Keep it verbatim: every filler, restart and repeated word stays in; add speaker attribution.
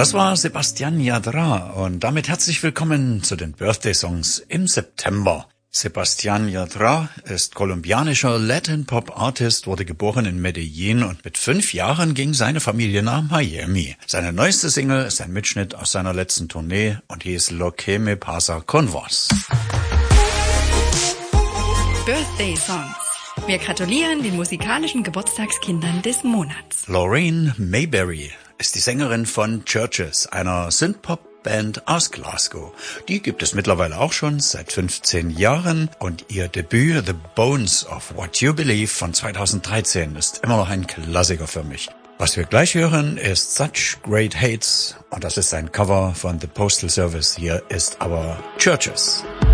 Speaker 1: Das war Sebastián Yatra und damit herzlich willkommen zu den Birthday Songs im September. Sebastián Yatra ist kolumbianischer Latin-Pop-Artist, wurde geboren in Medellin und mit fünf Jahren ging seine Familie nach Miami. Seine neueste Single ist ein Mitschnitt aus seiner letzten Tournee und hieß Lo que me pasa con vos.
Speaker 2: Birthday Songs. Wir gratulieren den musikalischen Geburtstagskindern des Monats.
Speaker 1: Lorraine Mayberry ist die Sängerin von Churches, einer Synthpop-Band aus Glasgow. Die gibt es mittlerweile auch schon seit fünfzehn Jahren und ihr Debüt The Bones of What You Believe von zweitausenddreizehn ist immer noch ein Klassiker für mich. Was wir gleich hören, ist Such Great Hates und das ist ein Cover von The Postal Service. Hier ist aber Churches.